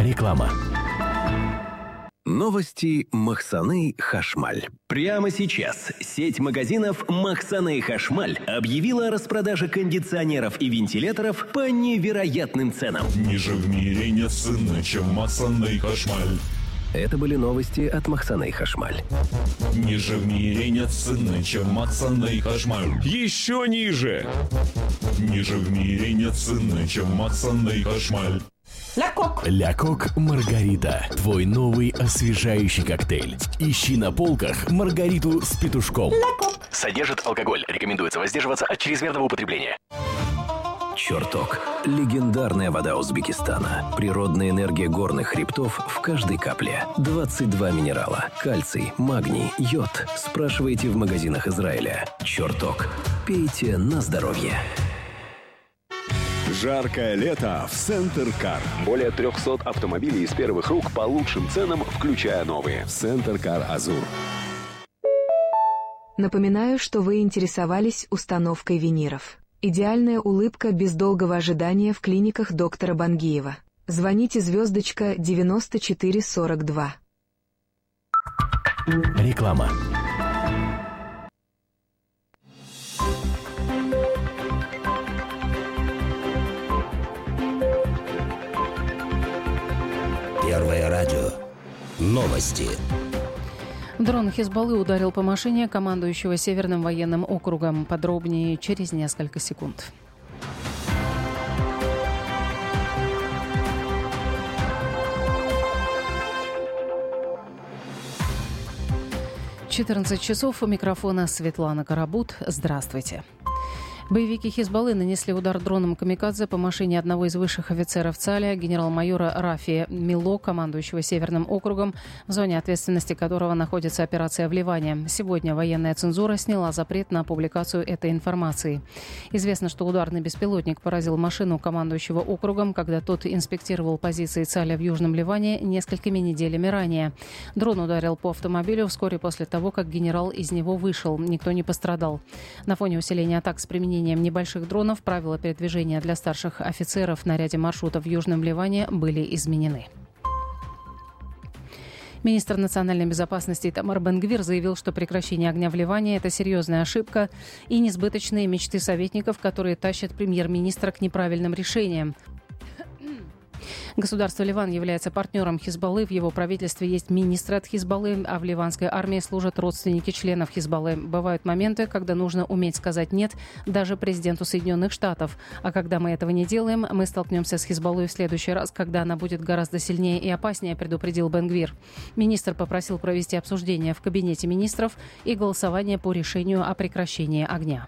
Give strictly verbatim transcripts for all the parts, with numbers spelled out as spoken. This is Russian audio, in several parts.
Реклама. Новости Махсаны Хашмаль. Прямо сейчас сеть магазинов Махсаны Хашмаль объявила о распродаже кондиционеров и вентиляторов по невероятным ценам. Ниже в мире нет цены, чем Махсаны Хашмаль. Это были новости от Махсаны Хашмаль. Ниже в мире нет цены, чем Махсаны Хашмаль. Еще ниже! Ниже в мире нет цены, чем Махсаны Хашмаль. Ля-Кок. Ля-Кок Маргарита. Твой новый освежающий коктейль. Ищи на полках Маргариту с петушком. Ля-Кок. Содержит алкоголь. Рекомендуется воздерживаться от чрезмерного употребления. Черток. Легендарная вода Узбекистана. Природная энергия горных хребтов в каждой капле. двадцать два минерала. Кальций, магний, йод. Спрашивайте в магазинах Израиля. Черток. Пейте на здоровье. Жаркое лето в Центр Кар. Более трехсот автомобилей из первых рук по лучшим ценам, включая новые. Центр Кар Азур. Напоминаю, что вы интересовались установкой виниров. Идеальная улыбка без долгого ожидания в клиниках доктора Бангиева. Звоните звездочка девяносто четыре сорок два. Реклама. Первое радио. Новости. Дрон Хизбаллы ударил по машине командующего Северным военным округом. Подробнее через несколько секунд. четырнадцать часов. У микрофона Светлана Карабут. Здравствуйте. Боевики Хизбаллы нанесли удар дроном камикадзе по машине одного из высших офицеров ЦАЛЯ, генерал-майора Рафи Мило, командующего Северным округом, в зоне ответственности которого находится операция в Ливане. Сегодня военная цензура сняла запрет на публикацию этой информации. Известно, что ударный беспилотник поразил машину командующего округом, когда тот инспектировал позиции ЦАЛЯ в Южном Ливане несколькими неделями ранее. Дрон ударил по автомобилю вскоре после того, как генерал из него вышел. Никто не пострадал. На фоне усиления атак с применением небольших дронов правила передвижения для старших офицеров на ряде маршрутов в Южном Ливане были изменены. Министр национальной безопасности Итамар Бен-Гвир заявил, что прекращение огня в Ливане – это серьезная ошибка и несбыточные мечты советников, которые тащат премьер-министра к неправильным решениям. Государство Ливан является партнером Хизбаллы. В его правительстве есть министры от Хизбаллы, а в ливанской армии служат родственники членов Хизбаллы. Бывают моменты, когда нужно уметь сказать «нет» даже президенту Соединенных Штатов. А когда мы этого не делаем, мы столкнемся с Хизбаллой в следующий раз, когда она будет гораздо сильнее и опаснее, предупредил Бен-Гвир. Министр попросил провести обсуждение в кабинете министров и голосование по решению о прекращении огня.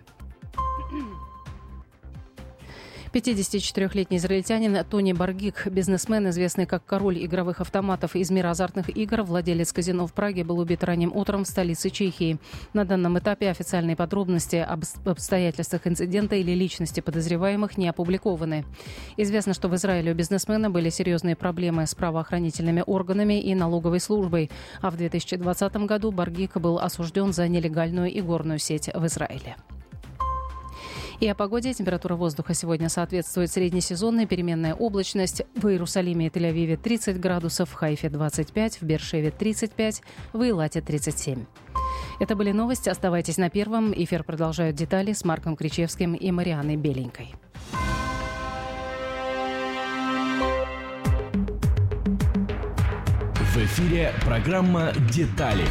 пятидесятичетырёхлетний израильтянин Тони Баргик, бизнесмен, известный как король игровых автоматов из мира азартных игр, владелец казино в Праге, был убит ранним утром в столице Чехии. На данном этапе официальные подробности об обстоятельствах инцидента или личности подозреваемых не опубликованы. Известно, что в Израиле у бизнесмена были серьезные проблемы с правоохранительными органами и налоговой службой, а в две тысячи двадцатом году Баргик был осужден за нелегальную игорную сеть в Израиле. И о погоде. Температура воздуха сегодня соответствует среднесезонной, переменная облачность. В Иерусалиме и Тель-Авиве тридцать градусов, в Хайфе двадцать пять, в Беэр-Шеве тридцать пять, в Эйлате тридцать семь. Это были новости. Оставайтесь на первом. Эфир продолжают детали с Марком Кричевским и Марианной Беленькой. В эфире программа «Детали».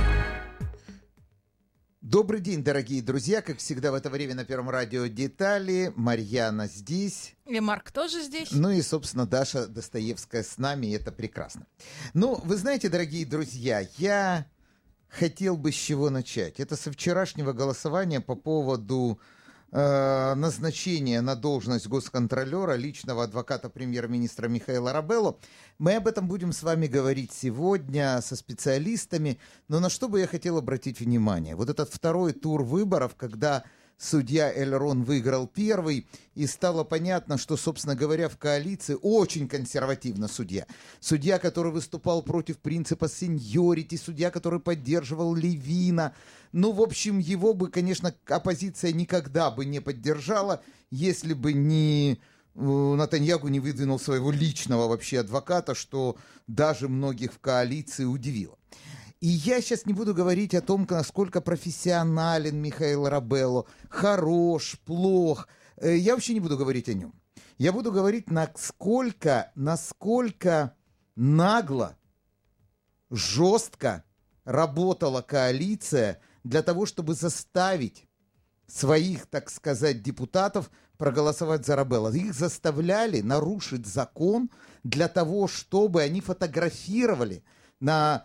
Добрый день, дорогие друзья. Как всегда в это время на Первом радио «Детали». Марьяна здесь. И Марк тоже здесь. Ну и, собственно, Даша Достоевская с нами, и это прекрасно. Ну, вы знаете, дорогие друзья, я хотел бы с чего начать. Это со вчерашнего голосования по поводу э, назначения на должность госконтролера личного адвоката премьер-министра Михаила Рабелло. Мы об этом будем с вами говорить сегодня со специалистами. Но на что бы я хотел обратить внимание? Вот этот второй тур выборов, когда судья Эльрон выиграл первый, и стало понятно, что, собственно говоря, в коалиции очень консервативно судья. Судья, который выступал против принципа сеньорити, судья, который поддерживал Левина. Ну, в общем, его бы, конечно, оппозиция никогда бы не поддержала, если бы не Нетаньяху не выдвинул своего личного вообще адвоката, что даже многих в коалиции удивило. И я сейчас не буду говорить о том, насколько профессионален Михаил Рабелло, хорош, плох. Я вообще не буду говорить о нем. Я буду говорить, насколько, насколько нагло, жестко работала коалиция для того, чтобы заставить своих, так сказать, депутатов проголосовать за Рабелло. Их заставляли нарушить закон для того, чтобы они фотографировали, на,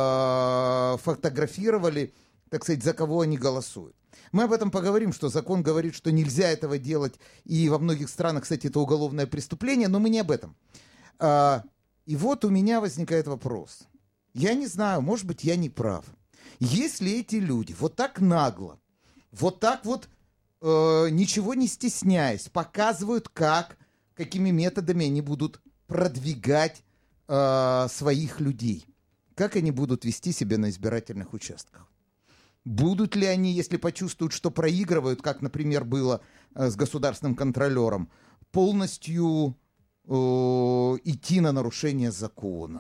э, фотографировали, так сказать, за кого они голосуют. Мы об этом поговорим, что закон говорит, что нельзя этого делать, и во многих странах, кстати, это уголовное преступление, но мы не об этом. Э, и вот у меня возникает вопрос. Я не знаю, может быть, я не прав. Если эти люди вот так нагло, вот так вот, э, ничего не стесняясь, показывают, как, какими методами они будут продвигать э, своих людей, как они будут вести себя на избирательных участках. Будут ли они, если почувствуют, что проигрывают, как, например, было э, с государственным контролером, полностью э, идти на нарушение закона?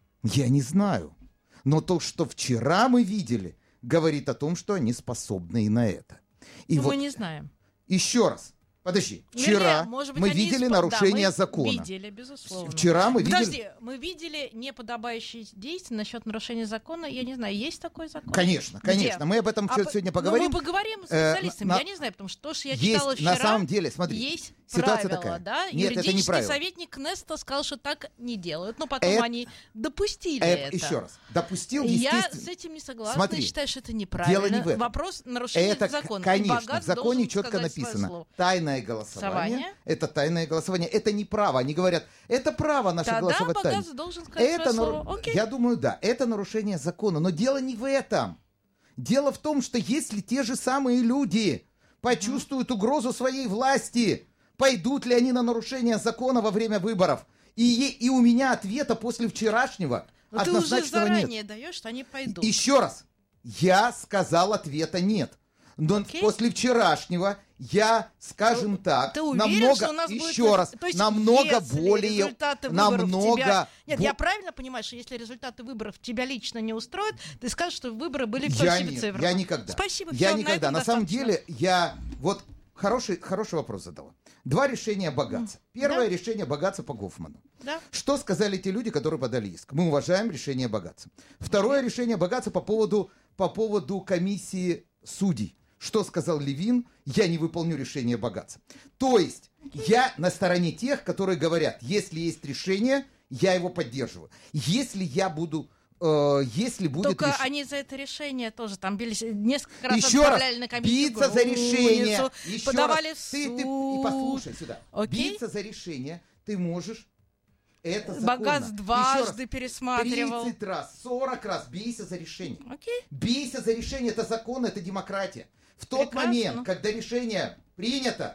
Я не знаю. Но то, что вчера мы видели, говорит о том, что они способны и на это. И ну, вот, мы не знаем. Еще раз. Подожди. Вчера Вернее, может быть, мы они видели исп... нарушение да, мы закона. Видели, безусловно. Вчера мы Подожди, видели... мы видели неподобающие действия насчет нарушения закона. Я не знаю, есть такой закон? Конечно, конечно. Где? Мы об этом а сегодня по... поговорим. Ну, мы поговорим с специалистами. Э, на... Я не знаю, потому что то, что я есть, читала вчера, на самом деле, смотри, есть ситуация правила, такая. Да? Нет, это не правило. Советник Кнессета сказал, что так не делают. Но потом это... они допустили это, это. Еще раз. Допустил, Я естественно. с этим не согласна. Смотри, я считаю, что это неправильно. Дело не в этом. Вопрос нарушения это, закона. Конечно, в законе четко написано. Тайное голосование. Это тайное голосование. Это не право. Они говорят, это право наше Тогда голосовать тайно. Багаз должен сказать это свое нар... слово. Окей. Я думаю, да. Это нарушение закона. Но дело не в этом. Дело в том, что если те же самые люди почувствуют угрозу своей власти, пойдут ли они на нарушение закона во время выборов? И, и у меня ответа после вчерашнего Но ты уже заранее нет. даешь, что они пойдут. Еще раз. Я сказал, ответа нет. Но okay. после вчерашнего я, скажем ты, так, ты уверен, намного, что у нас еще будет... раз, То есть, намного более, намного... Тебя... Нет, бо... я правильно понимаю, что если результаты выборов тебя лично не устроят, ты скажешь, что выборы были я фальсифицированы? Я никогда. Спасибо. Я все, никогда. На, на самом достаточно. деле, я... Вот хороший, хороший вопрос задала. Два решения Багаца. Первое да. решение Багаца по Гофману. Да. Что сказали те люди, которые подали иск? Мы уважаем решение Багаца. Второе решение Багаца по поводу, по поводу комиссии судей. Что сказал Левин? Я не выполню решение Багаца. То есть я на стороне тех, которые говорят, если есть решение, я его поддерживаю. Если я буду... Э, если будет Только реш... они за это решение тоже там бились, несколько раз еще отправляли раз, на комиссию. Биться за решение. Еще подавали раз, в суд. Ты, ты, и послушай сюда. Окей? Биться за решение ты можешь. Это законно. Багац дважды пересматривал. тридцать раз, сорок раз бейся за решение. Окей. Бейся за решение, это закон, это демократия. В тот Прекрасно. момент, когда решение принято,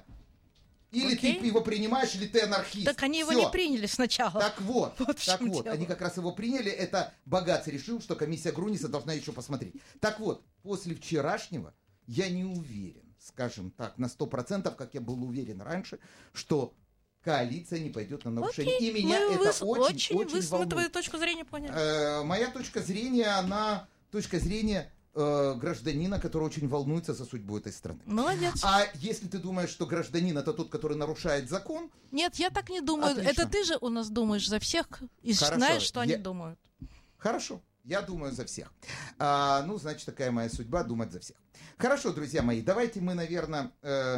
или Окей. ты его принимаешь, или ты анархист. Так они Всё. его не приняли сначала. Так вот, вот так вот, они как раз его приняли. Это Багац решил, что комиссия Груниса должна еще посмотреть. Так вот, после вчерашнего я не уверен, скажем так, на сто процентов, как я был уверен раньше, что коалиция не пойдет на нарушение. Окей. И меня Мы это выс... очень, очень, очень выс... волнует. Мы твою точку зрения поняли. Э, моя точка зрения, она точка зрения э, гражданина, который очень волнуется за судьбу этой страны. Молодец. А если ты думаешь, что гражданин это тот, который нарушает закон... Нет, я так не думаю. Отлично. Это ты же у нас думаешь за всех и Хорошо. знаешь, что я... они думают. Хорошо. Я думаю за всех. А, ну, значит, такая моя судьба — думать за всех. Хорошо, друзья мои, давайте мы, наверное, э,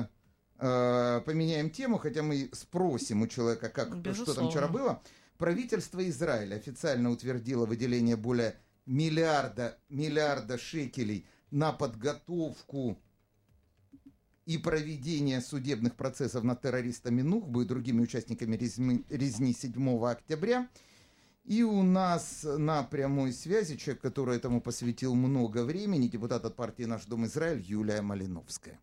э, поменяем тему, хотя мы спросим у человека, как, что там вчера было. Правительство Израиля официально утвердило выделение более миллиарда, миллиарда шекелей на подготовку и проведение судебных процессов над террористами Нухбы и другими участниками резни, резни седьмого октября. И у нас на прямой связи человек, который этому посвятил много времени, депутат от партии «Наш Дом Израиль» Юлия Малиновская.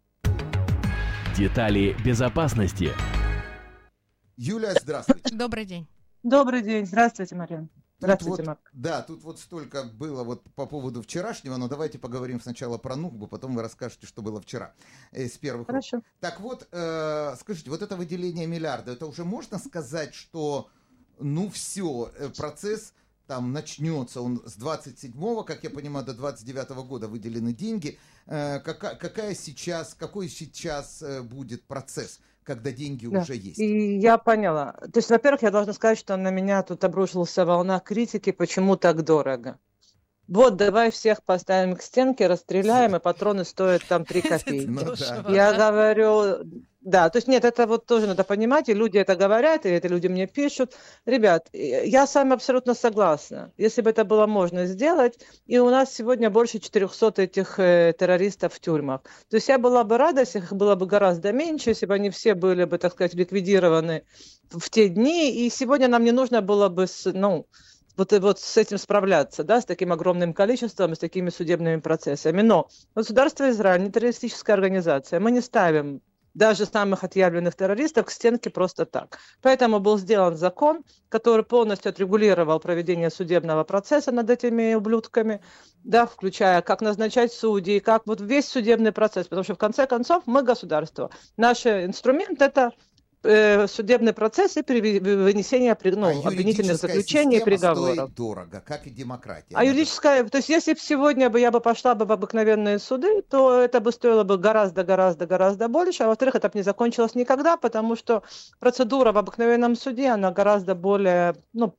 Детали безопасности. Юлия, здравствуйте. Добрый день. Добрый день. Здравствуйте, Марина. Здравствуйте, вот, Марк. да, тут вот столько было вот по поводу вчерашнего, но давайте поговорим сначала про Нухбу, потом вы расскажете, что было вчера э, с первых рук. Хорошо. Так вот, э, скажите, вот это выделение миллиарда, это уже можно сказать, что, ну, все, процесс там начнется, он с двадцать седьмого, как я понимаю, до двадцать девятого года выделены деньги. Э, какая, какая сейчас, какой сейчас э, будет процесс, когда деньги Да. уже есть? И я поняла. То есть, во-первых, я должна сказать, что на меня тут обрушилась волна критики, почему так дорого. Вот, давай всех поставим к стенке, расстреляем, и патроны стоят там три копейки. Ну да. Я говорю, да, то есть нет, это вот тоже надо понимать, и люди это говорят, и это люди мне пишут. Ребят, я с вами абсолютно согласна. Если бы это было можно сделать, и у нас сегодня больше четырехсот этих э, террористов в тюрьмах. То есть я была бы рада, если их было бы гораздо меньше, если бы они все были бы, так сказать, ликвидированы в те дни, и сегодня нам не нужно было бы, с, ну, Вот, вот с этим справляться, да, с таким огромным количеством, с такими судебными процессами. Но государство Израиль не террористическая организация. Мы не ставим даже самых отъявленных террористов к стенке просто так. Поэтому был сделан закон, который полностью отрегулировал проведение судебного процесса над этими ублюдками, да, включая как назначать судей, как вот весь судебный процесс. Потому что в конце концов мы государство. Наш инструмент – это судебный процесс и вынесение, ну, а обвинительных заключений и приговоров. Стоит дорого, как и демократия. А юридическая, то есть если бы сегодня бы я бы пошла бы в обыкновенные суды, то это бы стоило бы гораздо-гораздо-гораздо больше, а во-вторых, это бы не закончилось никогда, потому что процедура в обыкновенном суде, она гораздо более, ну,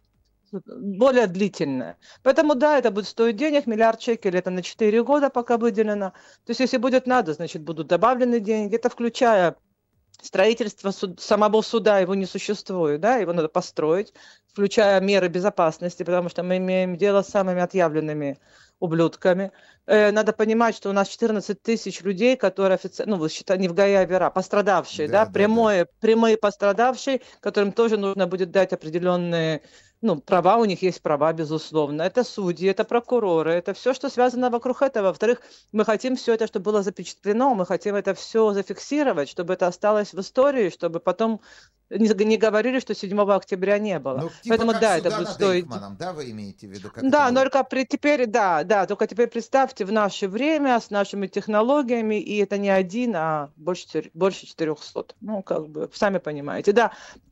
более длительная. Поэтому, да, это будет стоить денег, миллиард шекелей, это на четыре года пока выделено. То есть если будет надо, значит, будут добавлены деньги, это включая строительство суд, самого суда, его не существует, да, его надо построить, включая меры безопасности, потому что мы имеем дело с самыми отъявленными ублюдками. Э, надо понимать, что у нас четырнадцать тысяч людей, которые официально, ну, вы считаете, не в Гая-Вера, пострадавшие, да, да, да, прямое, да. прямые пострадавшие, которым тоже нужно будет дать определенные, ну, права, у них есть права, безусловно. Это судьи, это прокуроры, это все, что связано вокруг этого. Во-вторых, мы хотим все это, чтобы было запечатлено, мы хотим это все зафиксировать, чтобы это осталось в истории, чтобы потом не, не говорили, что седьмого октября не было. Ну, типа поэтому, да, это будет стоить... Эйхманом, да, вы имеете в виду? Как да, но только при... теперь, да, да, только теперь представьте, в наше время, с нашими технологиями, и это не один, а больше, больше четырехсот. Ну, как бы, сами понимаете. Да,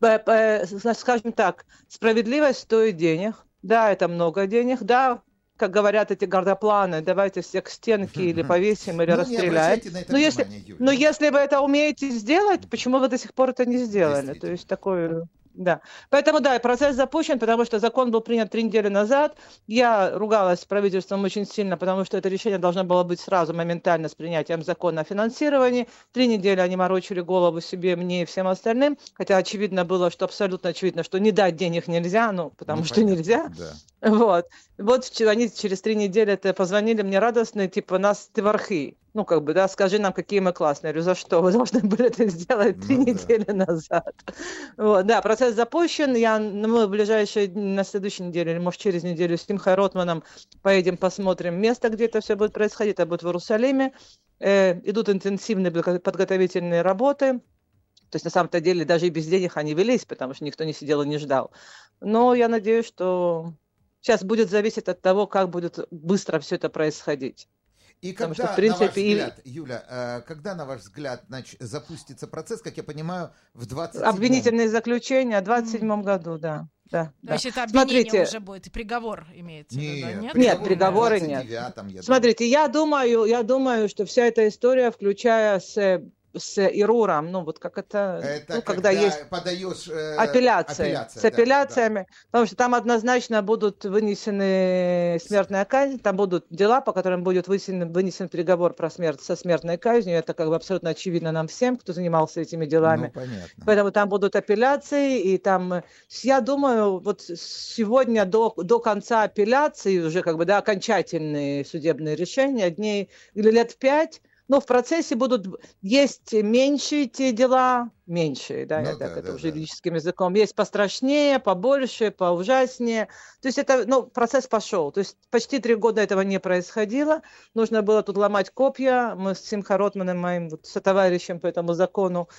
скажем так, справедливость стоит денег, да, это много денег, да, как говорят эти гордопланы, давайте все к стенке или повесим, или ну, расстреляем. Но если, но если вы это умеете сделать, почему вы до сих пор это не сделали? То есть такое... Да. Поэтому, да, процесс запущен, потому что закон был принят три недели назад. Я ругалась с правительством очень сильно, потому что это решение должно было быть сразу, моментально с принятием закона о финансировании. Три недели они морочили голову себе, мне и всем остальным, хотя очевидно было, что абсолютно очевидно, что не дать денег нельзя, ну, потому ну, что понятно, нельзя. Да. Вот. Вот они через три недели это позвонили мне радостные, типа, нас ты вархи. Ну, как бы, да, скажи нам, какие мы классные. Я говорю, за что? Вы должны были это сделать три ну, недели да. назад. Вот, да, процесс запущен. Я, мы в ближайшие, на следующей неделе, или, может, через неделю с Симхой Ротманом поедем, посмотрим место, где это все будет происходить. Это будет в Иерусалиме. Э, идут интенсивные подготовительные работы. То есть, на самом-то деле, даже и без денег они велись, потому что никто не сидел и не ждал. Но я надеюсь, что сейчас будет зависеть от того, как будет быстро все это происходить. И когда, что, в принципе, на ваш взгляд, и... Юля, когда, на ваш взгляд, нач... запустится процесс, как я понимаю, в двадцать седьмом? Обвинительные заключения в двадцать седьмом году, да. Да, То да. есть это обвинение Смотрите, уже будет, и приговор имеется? Нет, да? Нет? Нет, приговора нет. Я Смотрите, я думаю, я думаю, что вся эта история, включая с... с ируром, ну вот как это, это ну, когда, когда есть подаешь э, апелляции, апелляция, с апелляциями, да, да. Потому что там однозначно будут вынесены смертная казнь, там будут дела, по которым будет вынесен, вынесен приговор про смерть со смертной казнью, это как бы абсолютно очевидно нам всем, кто занимался этими делами. Ну, понятно. Поэтому там будут апелляции, и там, я думаю, вот сегодня до, до конца апелляции уже как бы, да, окончательные судебные решения, дней или лет пять. Но в процессе будут есть меньшие те дела, меньшие, да, ну, я да, так да, это да, уже да. юридическим языком, есть пострашнее, побольше, поужаснее. То есть это, ну, процесс пошел. То есть почти три года этого не происходило. Нужно было тут ломать копья. Мы с Симхой Ротманом, моим вот, сотоварищем по этому закону,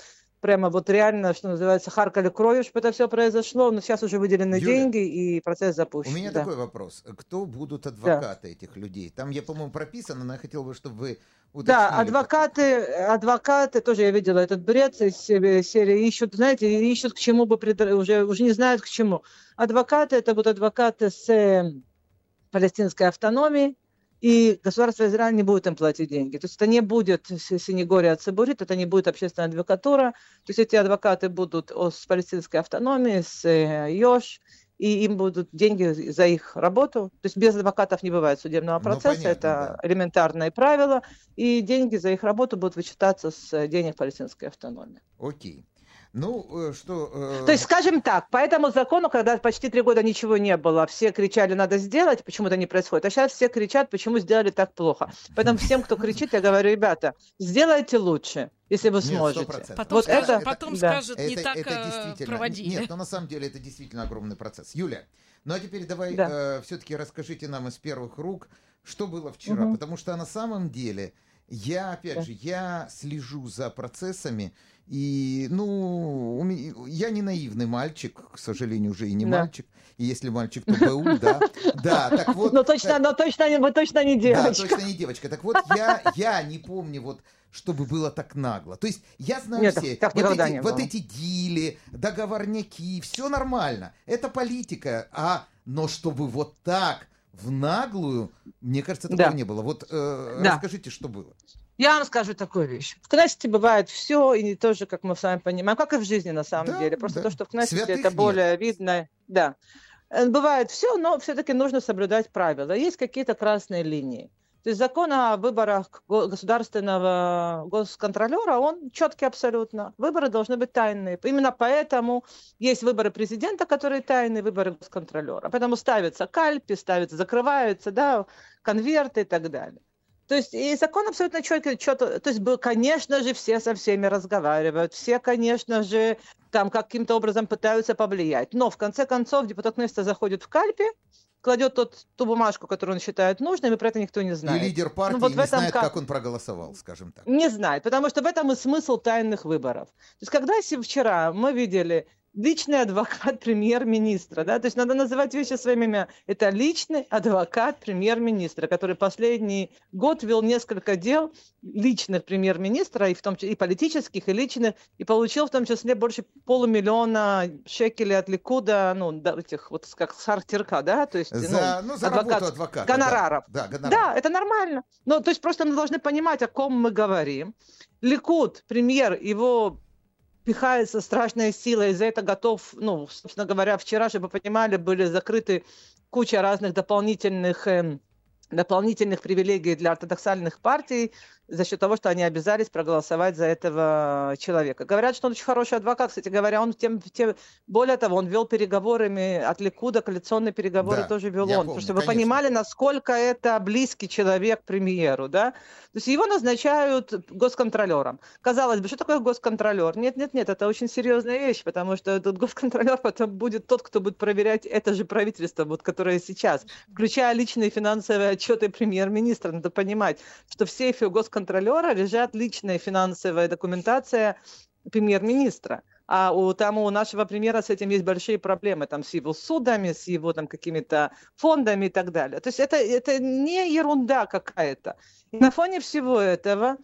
прямо вот реально, что называется, харкали кровью, чтобы это все произошло, но сейчас уже выделены Юля, деньги, и процесс запущен. У меня да. такой вопрос. Кто будут адвокаты да. этих людей? Там, я, по-моему, прописано, но я хотел бы, чтобы вы уточнили. Да, адвокаты, адвокаты, тоже я видела этот бред из серии, ищут, знаете, ищут к чему бы, уже, уже не знают к чему. Адвокаты, это будут адвокаты с э, палестинской автономией, и государство Израиль не будет им платить деньги. То есть это не будет Синегория Цибурит, это не будет общественная адвокатура. То есть эти адвокаты будут с палестинской автономией, с ЙОШ, и им будут деньги за их работу. То есть без адвокатов не бывает судебного процесса, ну, понятно, это да. элементарные правила, и деньги за их работу будут вычитаться с денег палестинской автономии. Окей. Ну, что... Э... То есть, скажем так, по этому закону, когда почти три года ничего не было, все кричали, надо сделать, почему это не происходит, а сейчас все кричат, почему сделали так плохо. Поэтому всем, кто кричит, я говорю, ребята, сделайте лучше, если вы сможете. Нет, потом вот скажет, это, потом да. скажет, не это, так это проводили. Нет, но на самом деле это действительно огромный процесс. Юля, ну а теперь давай да. э, все-таки расскажите нам из первых рук, что было вчера, угу. потому что на самом деле... Я, опять да. же, я слежу за процессами, и, ну, у меня, я не наивный мальчик, к сожалению, уже и не да. мальчик, и если мальчик, то БУ, да, да, так вот. Но точно, но точно, вы точно не девочка. Да, точно не девочка, так вот, я, я не помню, вот, чтобы было так нагло. То есть, я знаю Нет, все, так, так вот, эти, не вот было. эти дили, договорняки, все нормально, это политика, а, но чтобы вот так... В наглую, мне кажется, такого да. не было. Вот э, да. расскажите, что было. Я вам скажу такую вещь. В Кнессете бывает все, и не тоже, как мы с вами понимаем, как и в жизни на самом да, деле. Просто да. то, что в Кнессете это нет. более видно. Да. Бывает все, но все-таки нужно соблюдать правила. Есть какие-то красные линии. То есть закон о выборах государственного госконтролера, он четкий абсолютно. Выборы должны быть тайные. Именно поэтому есть выборы президента, которые тайные, выборы госконтролера. Поэтому ставятся кальпи, ставятся, закрываются, да, конверты и так далее. То есть и закон абсолютно четкий. То есть, конечно же, все со всеми разговаривают, все, конечно же, там каким-то образом пытаются повлиять. Но в конце концов депутат Кнессета заходит в кальпи, кладет тот, ту бумажку, которую он считает нужной, и про это никто не знает. И лидер партии ну, вот не знает, как... как он проголосовал, скажем так. Не знает, потому что в этом и смысл тайных выборов. То есть когда вчера мы видели личный адвокат премьер-министра, да, то есть надо называть вещи своими именами. Это личный адвокат премьер-министра, который последний год вел несколько дел личных премьер-министра, и в том числе и политических, и личных, и получил в том числе больше полумиллиона шекелей от Ликуда, ну, да, этих вот как сартирка, да, то есть за, ну, ну, за адвокат, работу адвоката, гонораров. Да, да, да, это нормально. Ну, то есть просто мы должны понимать, о ком мы говорим. Ликуд, премьер, его пихается страшной силой, и за это готов, ну, собственно говоря, вчера, чтобы вы понимали, были закрыты куча разных дополнительных, э, дополнительных привилегий для ортодоксальных партий за счет того, что они обязались проголосовать за этого человека. Говорят, что он очень хороший адвокат. Кстати говоря, он тем, тем более того, он вел переговорами от Ликуда, коалиционные переговоры да, тоже вел он. Помню, чтобы вы понимали, насколько это близкий человек к премьеру, да? То есть его назначают госконтролером. Казалось бы, что такое госконтролер? Нет, нет, нет, это очень серьезная вещь, потому что этот госконтролер потом будет тот, кто будет проверять это же правительство, вот, которое сейчас, включая личные финансовые отчеты премьер-министра. Надо понимать, что в сейфе у госконтролера лежат личная финансовая документация премьер-министра. А у, там у нашего премьера с этим есть большие проблемы, там, с его судами, с его там, какими-то фондами и так далее. То есть это, это не ерунда какая-то. И на фоне всего этого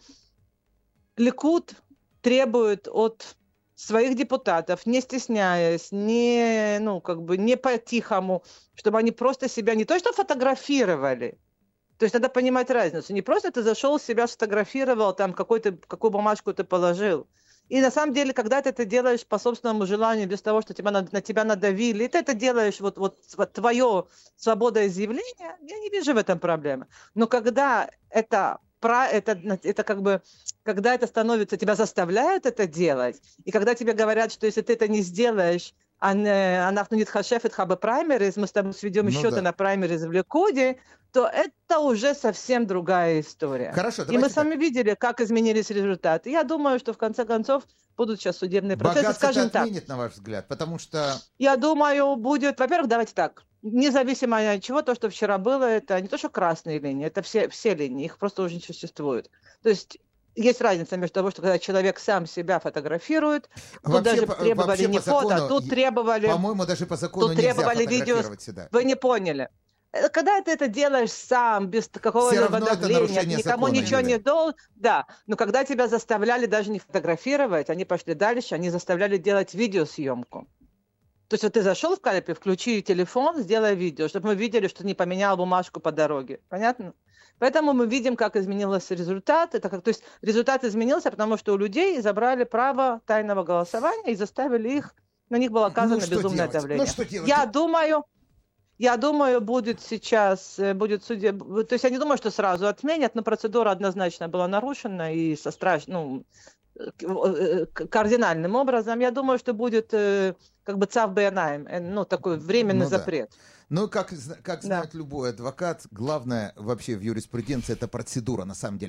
Ликуд требует от своих депутатов, не стесняясь, не, ну, как бы не по-тихому, чтобы они просто себя не то что фотографировали. То есть надо понимать разницу. Не просто ты зашел, себя сфотографировал, там какой-то, какую бумажку ты положил. И на самом деле, когда ты это делаешь по собственному желанию, без того, что тебя, на, на тебя надавили, и ты это делаешь, вот, вот, вот твое свободоизъявление, я не вижу в этом проблемы. Но когда это, это, это как бы, когда это становится, тебя заставляют это делать, и когда тебе говорят, что если ты это не сделаешь, אנחנו נתחשב איתך בפריימריז, мы с тобой сведем ну, счеты да. на праймериз в Ликуде, то это уже совсем другая история. Хорошо, и мы с вами видели, как изменились результаты. Я думаю, что в конце концов будут сейчас судебные процессы. Богатство скажем так. отменит, на ваш взгляд, потому что... Я думаю, будет... Во-первых, давайте так. Независимо от чего, то, что вчера было, это не то, что красные линии, это все, все линии, их просто уже не существует. То есть есть разница между того, что когда человек сам себя фотографирует, тут Вообще, даже по- требовали вообще не по закону, фото, тут и- требовали... По-моему, даже по закону Тут нельзя требовали видео... фотографировать сюда. Вы не поняли. Э, Когда ты это делаешь сам, без Всё какого-либо равно это давления, нарушение никому закона, ничего Юля. не дол... Да, но когда тебя заставляли даже не фотографировать, они пошли дальше, они заставляли делать видеосъемку. То есть вот ты зашел в Калипи, включи телефон, сделай видео, чтобы мы видели, что не поменял бумажку по дороге. Понятно? Поэтому мы видим, как изменился результат. Это как, то есть результат изменился, потому что у людей забрали право тайного голосования и заставили их, на них было оказано Ну, что безумное делать? давление. Ну, что делать? Я думаю, я думаю, будет сейчас, э, будет судеб... То есть я не думаю, что сразу отменят, но процедура однозначно была нарушена и со страш... ну, к- э, к- кардинальным образом. Я думаю, что будет э, как бы цав беянаем, э, ну, такой временный Ну да. запрет. Ну, как, зна- как Да. знает любой адвокат, главное вообще в юриспруденции — это процедура, на самом деле.